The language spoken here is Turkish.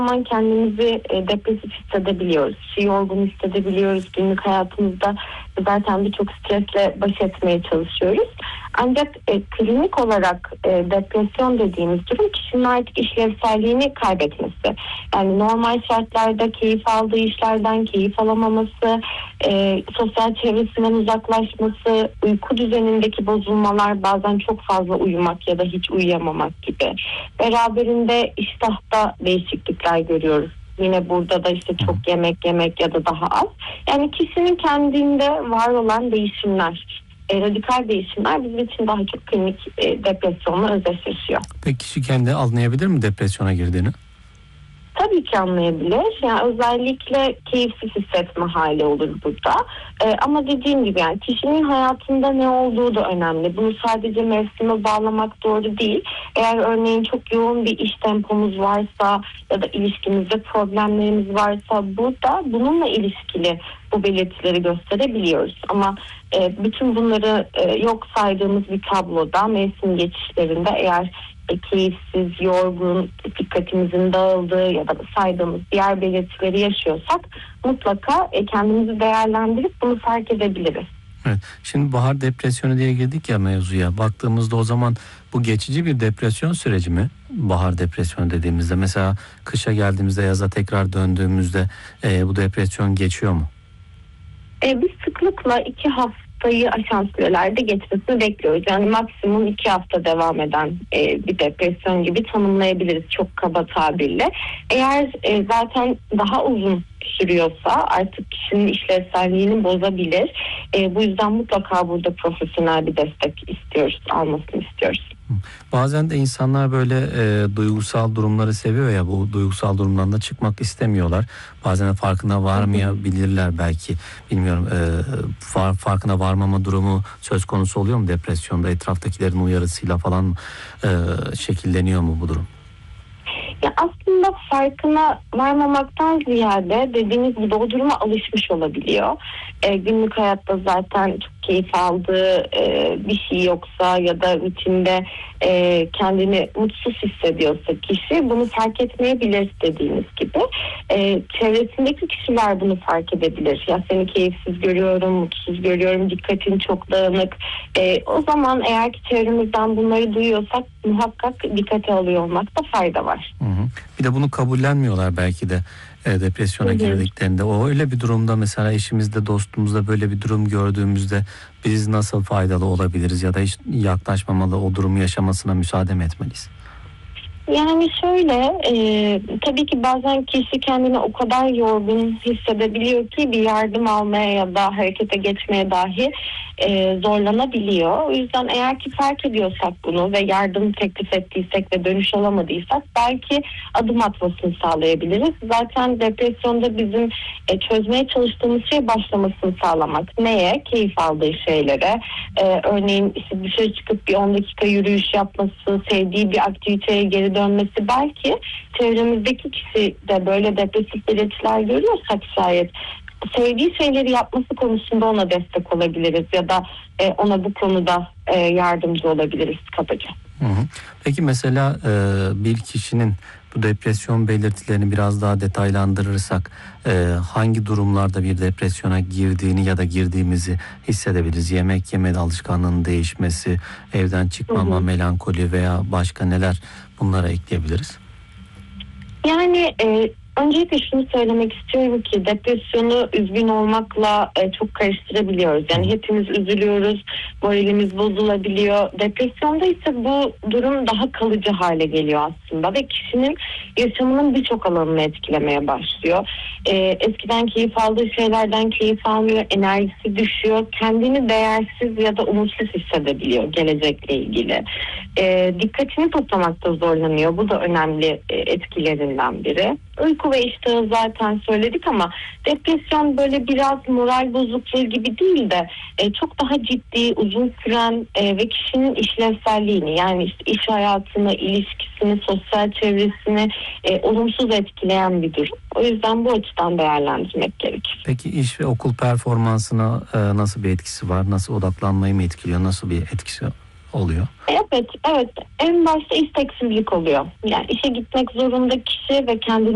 zaman kendimizi depresif hissedebiliyoruz, yorgun hissedebiliyoruz. Günlük hayatımızda zaten birçok stresle baş etmeye çalışıyoruz. Ancak klinik olarak depresyon dediğimiz durum kişinin artık işlevselliğini kaybetmesi. Yani normal şartlarda keyif aldığı işlerden keyif alamaması, sosyal çevresinden uzaklaşması, uyku düzenindeki bozulmalar, bazen çok fazla uyumak ya da hiç uyuyamamak gibi. Beraberinde iştahta değişiklikler görüyoruz. Yine burada da işte çok yemek ya da daha az. Yani kişinin kendinde var olan değişimler, radikal değişimler bizim için daha çok klinik depresyonla özdeşleşiyor. Peki kişi kendi anlayabilir mi depresyona girdiğini? Tabii ki anlayabilir. Yani özellikle keyifsiz hissetme hali olur burada. Ama dediğim gibi yani kişinin hayatında ne olduğu da önemli. Bunu sadece mevsime bağlamak doğru değil. Eğer örneğin çok yoğun bir iş tempomuz varsa ya da ilişkimizde problemlerimiz varsa burada bununla ilişkili bu belirtileri gösterebiliyoruz. Ama bütün bunları yok saydığımız bir tabloda mevsim geçişlerinde eğer keyifsiz, yorgun, dikkatimizin dağıldığı ya da saydığımız diğer belirtileri yaşıyorsak mutlaka kendimizi değerlendirip bunu fark edebiliriz. Evet. Şimdi bahar depresyonu diye girdik ya mevzuya. Baktığımızda o zaman bu geçici bir depresyon süreci mi? Bahar depresyonu dediğimizde mesela kışa geldiğimizde, yaza tekrar döndüğümüzde bu depresyon geçiyor mu? Biz sıklıkla 2 haftayı aşan sürelerde geçmesini bekliyoruz. Yani maksimum 2 hafta devam eden bir depresyon gibi tanımlayabiliriz çok kaba tabirle. Eğer zaten daha uzun sürüyorsa artık kişinin işlevselliğini bozabilir. Bu yüzden mutlaka burada profesyonel bir destek istiyoruz, almasını istiyoruz. Bazen de insanlar böyle duygusal durumları seviyor ya, bu duygusal durumdan da çıkmak istemiyorlar. Bazen de farkına varmayabilirler belki. Bilmiyorum, farkına varmama durumu söz konusu oluyor mu depresyonda? Etraftakilerin uyarısıyla falan şekilleniyor mu bu durum? Ya aslında farkına varmamaktan ziyade dediğiniz gibi o duruma alışmış olabiliyor. Günlük hayatta zaten çok keyif aldığı bir şey yoksa ya da rutinde kendini mutsuz hissediyorsa kişi bunu fark etmeyebilir dediğiniz gibi. Çevresindeki kişiler bunu fark edebilir. Ya seni keyifsiz görüyorum, mutsuz görüyorum, dikkatin çok dağınık. O zaman eğer ki çevremizden bunları duyuyorsak muhakkak dikkate alıyor olmakta fayda var. Bir de bunu kabullenmiyorlar belki de depresyona girdiklerinde. O öyle bir durumda mesela eşimizde, dostumuzda böyle bir durum gördüğümüzde biz nasıl faydalı olabiliriz ya da hiç yaklaşmamalı, o durumu yaşamasına müsaade mi etmeliyiz? Yani şöyle, tabii ki bazen kişi kendini o kadar yorgun hissedebiliyor ki bir yardım almaya ya da harekete geçmeye dahi zorlanabiliyor. O yüzden eğer ki fark ediyorsak bunu ve yardım teklif ettiysek ve dönüş alamadıysak belki adım atmasını sağlayabiliriz. Zaten depresyonda bizim çözmeye çalıştığımız şey başlamasını sağlamak. Neye? Keyif aldığı şeylere. Örneğin işte dışarı çıkıp bir 10 dakika yürüyüş yapması, sevdiği bir aktiviteye geri dönmesi, belki çevremizdeki kişi de böyle depresif belirtiler görüyorsak şayet sevdiği şeyleri yapması konusunda ona destek olabiliriz ya da ona bu konuda yardımcı olabiliriz kabaca. Peki mesela bir kişinin bu depresyon belirtilerini biraz daha detaylandırırsak hangi durumlarda bir depresyona girdiğini ya da girdiğimizi hissedebiliriz? Yemek yeme alışkanlığının değişmesi, evden çıkmama, melankoli veya başka neler, bunlara ekleyebiliriz? Yani öncelikle şunu söylemek istiyorum ki depresyonu üzgün olmakla çok karıştırabiliyoruz. Yani hepimiz üzülüyoruz, moralimiz bozulabiliyor. Depresyonda ise bu durum daha kalıcı hale geliyor aslında ve kişinin yaşamının birçok alanını etkilemeye başlıyor. Eskiden keyif aldığı şeylerden keyif almıyor, enerjisi düşüyor, kendini değersiz ya da umutsuz hissedebiliyor gelecekle ilgili. Dikkatini toplamakta zorlanıyor. Bu da önemli etkilerinden biri. Uyku ve iştahı zaten söyledik ama depresyon böyle biraz moral bozukluğu gibi değil de çok daha ciddi, uzun süren ve kişinin işlevselliğini, yani işte iş hayatını, ilişkisini, sosyal çevresini olumsuz etkileyen bir durum. O yüzden bu açıdan değerlendirmek gerekir. Peki iş ve okul performansına nasıl bir etkisi var? Nasıl, odaklanmayı mı etkiliyor? Nasıl bir etkisi oluyor? Evet. En başta isteksizlik oluyor. Yani işe gitmek zorunda kişi ve kendini